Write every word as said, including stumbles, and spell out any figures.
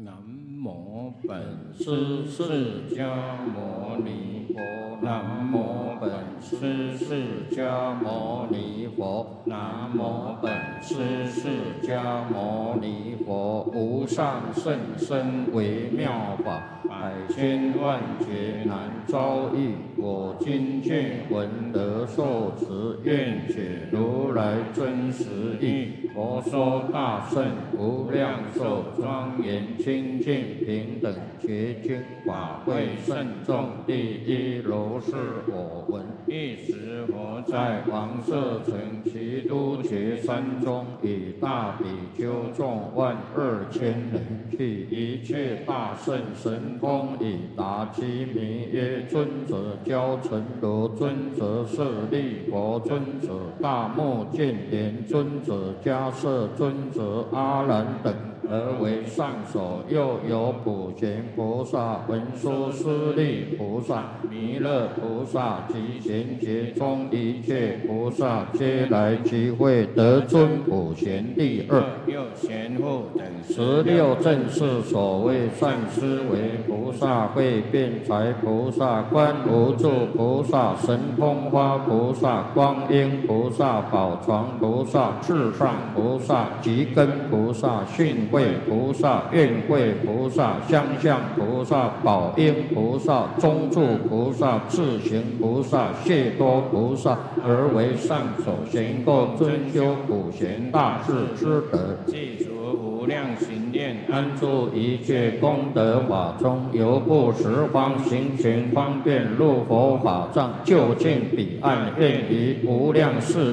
南无本师释迦牟尼佛，南无本师释迦牟尼佛，南无本师释迦牟尼佛。无上甚深微妙法，百千万劫难遭遇。我今见闻得受持，愿解如来真实义。佛说大圣无量寿庄严清净平等觉经法会慎重第一如是我闻。一时佛在王舍城齐都觉山中，以大比丘众万二千人，去一切大圣神通以达其名曰尊者教成如尊者舍利佛尊者大目犍连尊者迦摄尊者阿难等，而为上首。又有普贤菩萨、文殊师利菩萨、弥勒菩萨及贤劫中一切菩萨，皆来集会，得尊普贤第二。又贤护等十六正是所谓善思维菩萨、会辩才菩萨、观无住菩萨、神通花菩萨、光阴菩萨、宝床菩萨、至上菩萨、吉根菩萨、训慧菩萨、愿慧菩萨、相向菩萨、宝应菩萨、中住菩萨、智行菩萨、谢多菩萨，而为上首，行够尊修普贤大智之德，记除无量行念，安住一切功德法中，由不十方行权方便入佛法藏，究竟彼岸，愿于无量世